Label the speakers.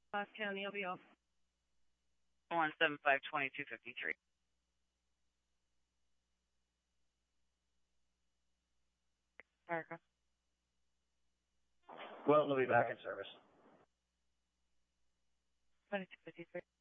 Speaker 1: Fox County, LBO.
Speaker 2: 175-2253. America.
Speaker 3: Well, we'll be back in service.
Speaker 2: 2253.